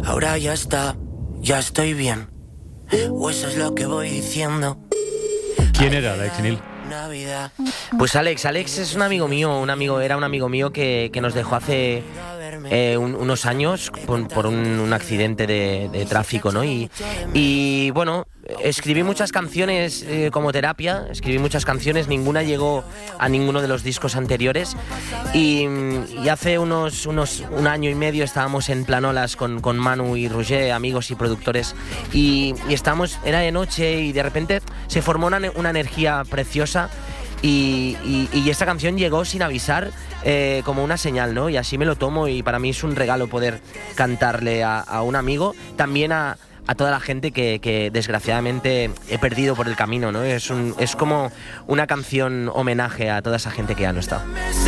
ahora ya está, ya estoy bien. O eso es lo que voy diciendo. ¿Quién era Alex Neil? Navidad. Pues Alex es un amigo mío, era un amigo mío que nos dejó hace unos años por un accidente de tráfico, ¿no? Y bueno, escribí muchas canciones como terapia, ninguna llegó a ninguno de los discos anteriores y hace un año y medio estábamos en Planolas con Manu y Roger, amigos y productores, y era de noche y de repente se formó una energía preciosa. Y esta canción llegó sin avisar, como una señal, ¿no? Y así me lo tomo, y para mí es un regalo poder cantarle a un amigo, también a toda la gente que desgraciadamente he perdido por el camino, ¿no? Es como una canción homenaje a toda esa gente que ya no está.